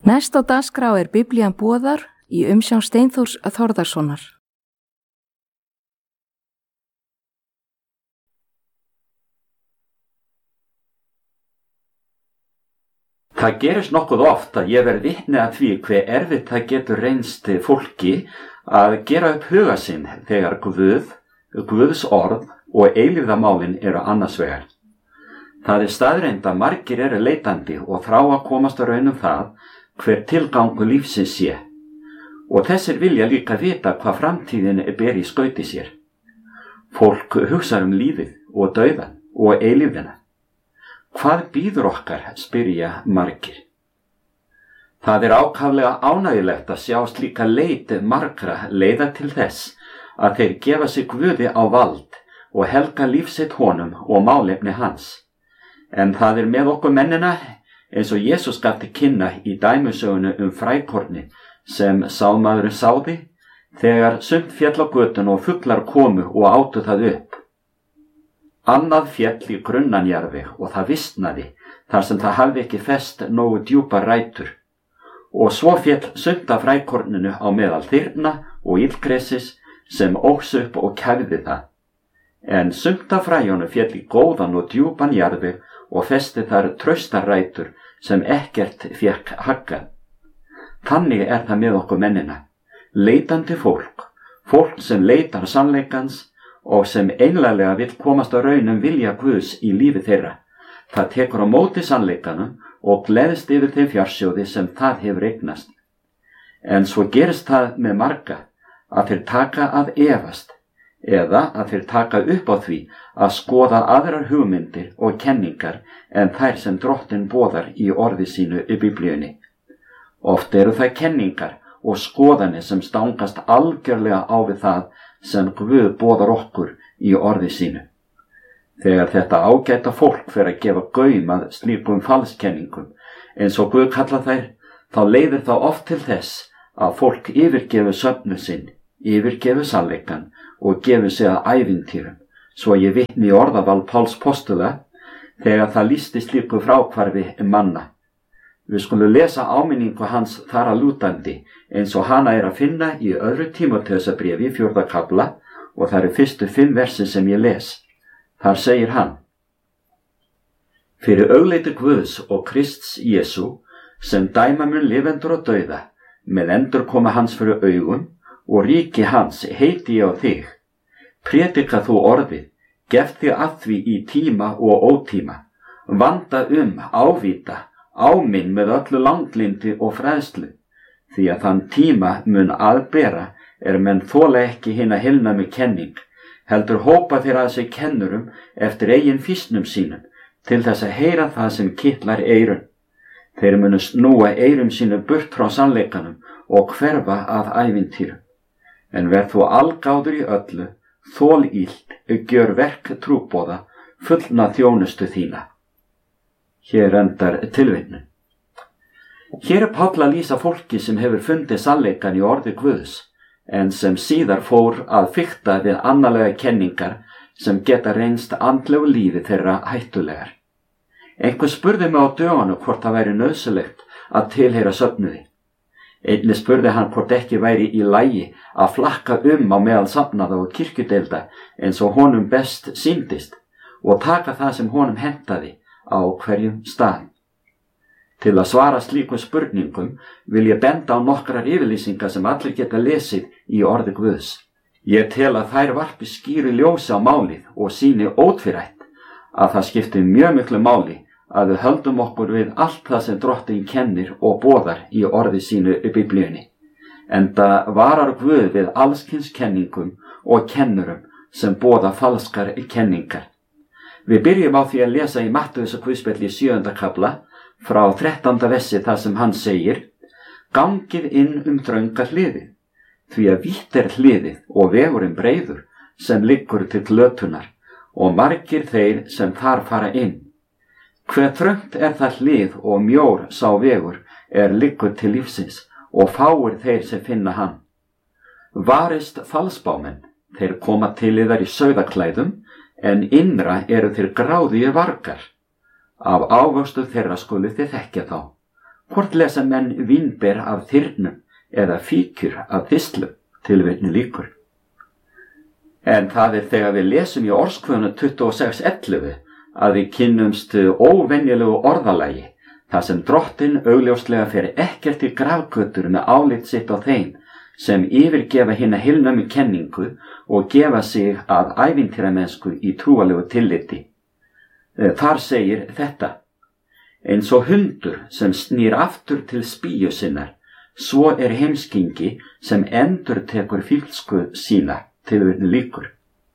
Næst á dagskrá Biblían boðar í umsjón Steinþórs Þórðarsonar. Það gerist nokkuð oft að ég verð vitni að því hve erfitt það getur reynst fólki að gera upp huga sinn þegar Guðs orð og eilífðarmálin eru annars vegar. Það staðreynd að margir eru leitandi og þrá að komast að raun það hver tilgangur lífsins sé, og þessir vilja líka vita hvað framtíðin ber í skauti sér. Fólk hugsar lífið og dauðan og eilífðina. Hvað bíður okkar, spyrja margir. Það ákaflega ánægjulegt að sjá slíka leit margra leiða til þess að þeir gefa sig Guði á vald og helga lífsitt honum og málefni hans. En það með okkur mennina, eins og Jesús gaf til kynna í dæmisögunni frækorni sem sámaðurinn sáði, þegar sumt féll á götun og fuglar komu og átu það upp. Annað féll í grunnan jarðveg og það visnaði, þar sem það hafði ekki fest nógu djúpar rætur. Og svo féll sumt af frækorninu á meðal þyrna og illgresis sem óx upp og kæfði það. En sumt af fræjunum féll í góðan og djúpan jarðveg og festi þar traustar rætur sem ekkert fékk haggað. Þannig það með okkur mennina. Leitandi fólk sem leitar sannleikans og sem einlæglega vill komast á raun vilja Guðs í lífi þeirra. Það tekur á móti sannleikanum og gleðst yfir þeim fjársjóði sem það hefur eignast. En svo gerist það með marga að þeir taka að efast, eða að þeir taka upp á því að skoða aðrar hugmyndir og kenningar en þær sem Drottinn boðar í orði sínu í Biblíunni. Oft eru það kenningar og skoðanir sem stangast algjörlega á við það sem Guð boðar okkur í orði sínu. Þegar þetta ágæta fólk fer að gefa gaum að slíkum falskenningum, eins og Guð kalla þær, þá leiðir það oft til þess að fólk yfirgefi söfnu sinn, yfirgefi sannleikann og gefi sig að ævintýrum, svo ég vitni í orðaval Páls postula þegar það lýsti slíku fráhvarfi manna. Við skulum lesa áminningu hans þar að lútandi eins og hana að finna í 2. Tímóteusarbréfi 4. kafla og það fyrstu 5 versi sem ég les. Þar segir hann: Fyrir augleiti Guðs og Krists Jesú, sem dæma mun lifendur og dauða, með endurkoma hans fyrir augum og ríki hans heiti ég á þig. Predika þú orðið, gef þig að því í tíma og ótíma, vanda ávíta, áminn með öllu langlindi og fræðslu, því að þann tíma mun aðbera menn þola ekki hina heilnæmu kenning, heldur hópa þeir að sig kennurum eftir eigin fýsnum sínum, til þess að heyra það sem kitlar eyrun. Þeir munu snúa eyrum sínum burt frá sannleikanum og hverfa að ævintýrum. En verð þú algáður í öllu, þól illt, gjör verk trúboða, fullna þjónustu þína. Hér endar tilvitnun. Hér Páll að lýsa fólki sem hefur fundið sannleikan í orði Guðs, en sem síðar fór að fikta við annarlega kenningar sem geta reynst andlegu lífi þeirra hættulegar. Einhver spurði mig á dögunum hvort það væri nauðsynlegt að tilheyra söfnuði. Einnig spurði hann hvort ekki væri í lagi að flakka á meðal safnaða og kirkjudeilda eins og honum best sýndist og taka það sem honum hentaði á hverjum stað. Til að svara slíkum spurningum vil ég benda á nokkrar yfirlýsingar sem allir geta lesið í orði Guðs. Ég tel að þær varpi skýru ljósi á málið og sýni ótvírætt að það skiptir mjög miklu máli að við höldum okkur við allt það sem Drottinn kennir og boðar í orði sínu í Biblíunni. Enda varar Guð við allskyns kenningum og kennurum sem boða falskar kenningar. Við byrjum á því að lesa í Matteusarguðspjalli 7. kafla frá 13. versi þar sem hann segir: Gangið inn þrönga hliðið, því að vítt hliðið og vegurinn breiður sem liggur til glötunar og margir þeir sem þar fara inn. Hve þröngt það hlið og mjór sá vegur liggur til lífsins og fáir þeir sem finna hann. Varist falsbámenn, þeir koma til yðar í sauðaklæðum, en innra eru þeir gráðugir vargar. Af ávöxtu þeirra skuluð þið þekkja þá. Hvort lesa menn vínber af þyrnum eða fíkjur af þistlum, tilvitnun lýkur. En það þegar við lesum í Orðskvöðunum 26:11 að við kynnumst óvenjulegu orðalagi, þar sem Drottinn augljóslega fer ekkert í grafgötur með álit sitt á þeim sem yfirgefa hina heilnæmu kenningu og gefa sig að ævintýramennsku í trúalegu tilliti. Þar segir þetta: eins og hundur sem snýr aftur til spýju sinnar, svo heimskingi sem endurtekur fýlsku sína, tilvitnun lýkur.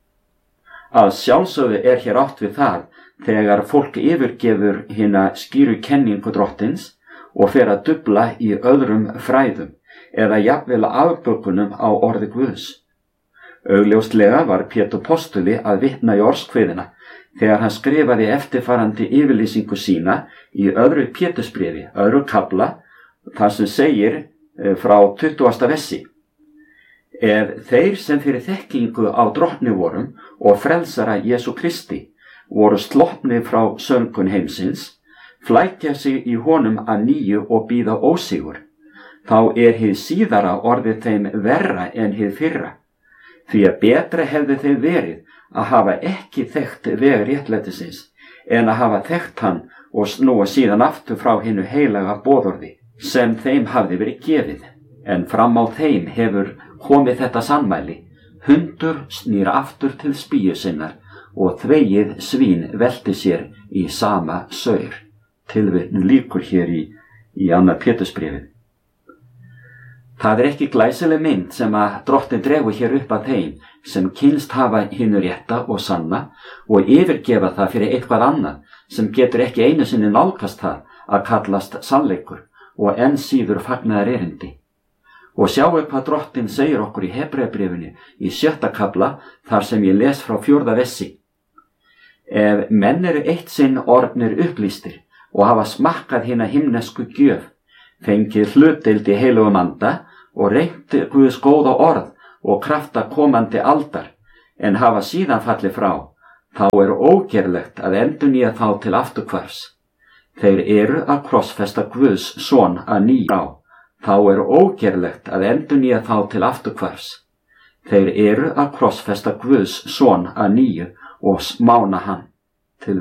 Að sjálfsögðu hér átt við það þegar fólk yfirgefur hina skýru kenningu Drottins og fer að dufla í öðrum fræðum eða jafnvel afbökunum á orði Guðs. Augljóslega var Pétur postuli að vitna í Orðskviðina þegar hann skrifaði eftirfarandi yfirlýsingu sína í öðru Pétursbréfi, öðru kafla, þar sem segir frá 20. versi: ef þeir sem fyrir þekkingu á Drottni vorum og frelsara Jesú Kristi voru sloppnir frá söngun heimsins, flækja sig í honum að nýju og bíða ósigur, þá hið síðara orðið þeim verra en hið fyrra, því að betra hefði þeim verið að hafa ekki þekkt veg réttlætisins en að hafa þekkt hann og snúa síðan aftur frá hinu heilaga boðorði sem þeim hafði verið gefið. En fram á þeim hefur komið þetta sannmæli: hundur snýr aftur til spýju sinnar og þvegið svín velti sér í sama saur. Tilvitnun lýkur hér í annað Pétursbréfið. Það ekki glæsileg mynd sem að Drottinn dregur hér upp að þeim sem kynnst hafa hinu rétta og sanna og yfirgefa það fyrir eitthvað annað sem getur ekki einu sinni nálgast það að kallast sannleikur og enn síður fagnaðar erindi. Og sjáu hvað Drottinn segir okkur í Hebreabréfinu í 6. kafla þar sem ég les frá 4. versi: ef menn eitt sinn orðnir upplýstir og hafa smakkað hina himnesku gjöf, fengið hlutdeild í heilugum anda og reynt Guðs góða orð og krafta komandi aldar, en hafa síðan fallið frá, þá ógerlegt að endurnýja þá til afturhvarfs. Þeir að krossfesta Guðs son að nýju frá, þá ógerlegt að endurnýja þá til afturhvarfs. Þeir að krossfesta Guðs son að nýju og smána hann.